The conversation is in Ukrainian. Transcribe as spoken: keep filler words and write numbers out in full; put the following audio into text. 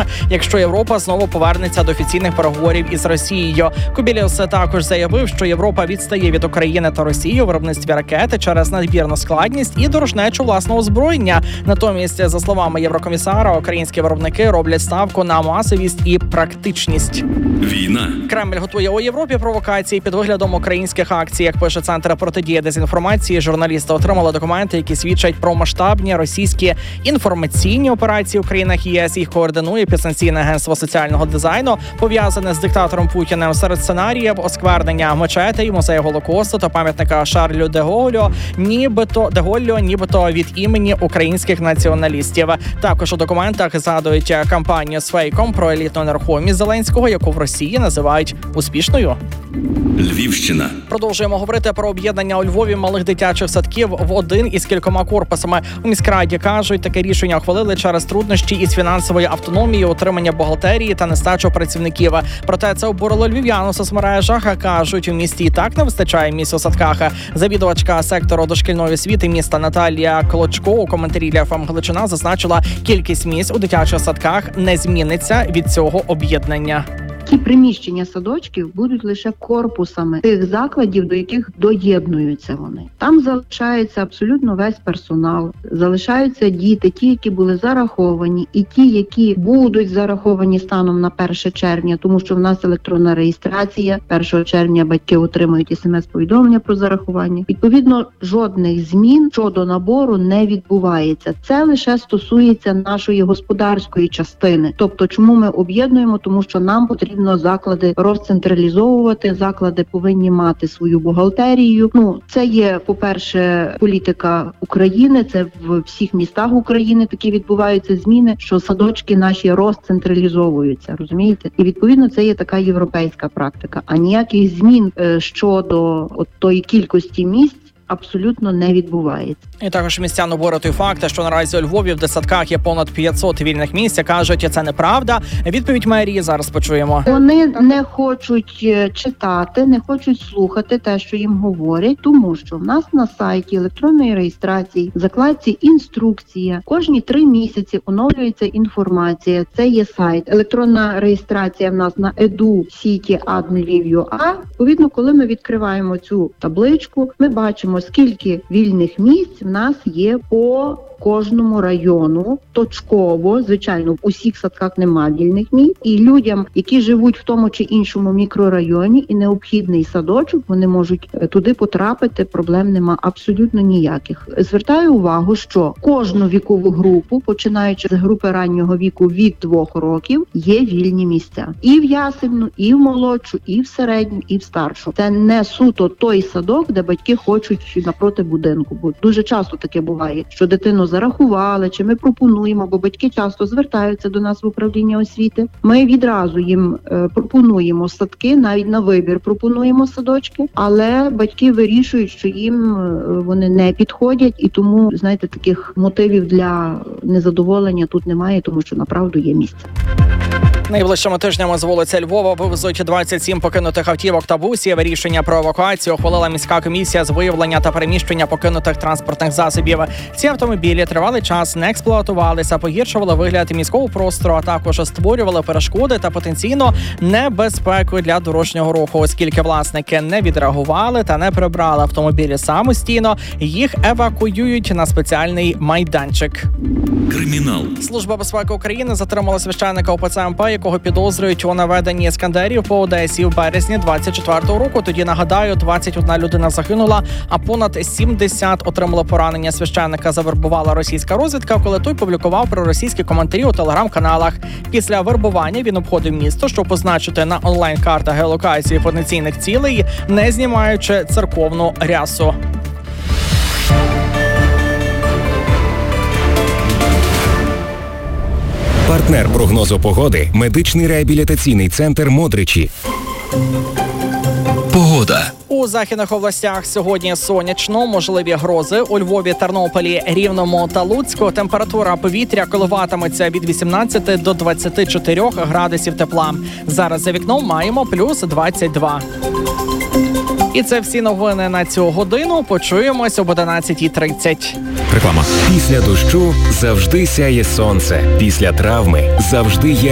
якщо Європа знову повернеться до офіційних переговорів із Росією. Кубіліус також заявив, що Європа відстає від України та Росії у виробництві ракети через надмірну складність і дорожнечу власного озброєння. Натомість, за словами єврокомісара, українські виробники роблять ставку на масовість і практичність. Війна. Кремль готує у Європі провокації під виглядом українських акцій. Як пише Центр протидії дезінформації, журналісти отримали документи, які свідчать про масштабні російські інформаційні операції у країнах ЄС. Їх координує підсанкційне агентство соціального дизайну, пов'язане з диктатором Путіним. Серед сценаріїв осквернення мечетей, музею Голокосту та пам'ятника Шарлю де Голлю, нібито де Голлю, нібито від імені українських націоналістів. Також у документах згадують кампанію з фейком про елітну нерухомість Зеленського, яку в Росії називають успішною. Львівщина. Продовжуємо говорити про об'єднання у Львові малих дитячих садків в один із кількома корпусами. У міськраді кажуть, таке рішення ухвалили через труднощі із фінансової автономії, утримання бухгалтерії та нестачу працівників. Проте це обурило львів'ян у соцмережах. Кажуть, у місті і так не вистачає місць у садках. Завідувачка сектору дошкільної освіти міста Наталія Клочко у коментарі для еф ем Галичина зазначила, кількість місць у дитячих садках не зміниться від цього об'єднання. Ті приміщення садочків будуть лише корпусами тих закладів, до яких доєднуються вони. Там залишається абсолютно весь персонал, залишаються діти, ті, які були зараховані, і ті, які будуть зараховані станом на перше червня, тому що в нас електронна реєстрація. першого червня батьки отримують ес ем ес-повідомлення про зарахування. Відповідно, жодних змін щодо набору не відбувається. Це лише стосується нашої господарської частини. Тобто, чому ми об'єднуємо? Тому що нам потрібно заклади розцентралізовувати, заклади повинні мати свою бухгалтерію. Ну, це є, по-перше, політика України, це в всіх містах України такі відбуваються зміни, що садочки наші розцентралізовуються, розумієте? І відповідно це є така європейська практика. А ніяких змін е, щодо от тої кількості місць абсолютно не відбувається. І також містян обурив той факт, що наразі у Львові в дитсадках є понад п'ятсот вільних місць. Кажуть, це неправда. Відповідь мерії зараз почуємо. Вони не хочуть читати, не хочуть слухати те, що їм говорять, тому що в нас на сайті електронної реєстрації, в закладці інструкція, кожні три місяці оновлюється інформація. Це є сайт. Електронна реєстрація в нас на edu.city admin Lviv.ua. Відповідно, коли ми відкриваємо цю табличку, ми бачимо, скільки вільних місць в нас є по кожному району, точково, звичайно, в усіх садках немає вільних місць, і людям, які живуть в тому чи іншому мікрорайоні і необхідний садочок, вони можуть туди потрапити, проблем нема абсолютно ніяких. Звертаю увагу, що кожну вікову групу, починаючи з групи раннього віку від двох років, є вільні місця. І в ясельну, і в молодшу, і в середню, і в старшу. Це не суто той садок, де батьки хочуть напроти будинку. Бо дуже часто таке буває, що дитину зарахували, чи ми пропонуємо, бо батьки часто звертаються до нас в управління освіти. Ми відразу їм е, пропонуємо садки, навіть на вибір пропонуємо садочки, але батьки вирішують, що їм е, вони не підходять, і тому, знаєте, таких мотивів для незадоволення тут немає, тому що направду є місце. Найближчими тижнями з вулиці Львова вивезуть двадцять сім покинутих автівок та бусів. Рішення про евакуацію ухвалила міська комісія з виявлення та переміщення покинутих транспортних засобів. Ці автомобілі тривалий час не експлуатувалися, погіршували вигляд міського простору, а також створювали перешкоди та потенційно небезпеку для дорожнього руху, оскільки власники не відреагували та не прибрали автомобілі самостійно. Їх евакуюють на спеціальний майданчик. Кримінал. Служба безпеки України затримала священника О Пе Це Ем Пе, якого підозрюють у наведенні іскандерів по Одесі в березні двадцять четвертого року. Тоді, нагадаю, двадцять одна людина загинула, а понад сімдесят отримали поранення. Священника завербувала російська розвідка, коли той публікував проросійські коментарі у телеграм-каналах. Після вербування він обходив місто, щоб позначити на онлайн-картах геолокації потенційних цілей, не знімаючи церковну рясу. Партнер прогнозу погоди – медичний реабілітаційний центр «Модричі». Погода. У західних областях сьогодні сонячно, можливі грози. У Львові, Тернополі, Рівному та Луцьку температура повітря коливатиметься від вісімнадцяти до двадцяти чотирьох градусів тепла. Зараз за вікном маємо плюс двадцять два. І це всі новини на цю годину. Почуємось об одинадцятій тридцять. Реклама. Після дощу завжди сяє сонце. Після травми завжди є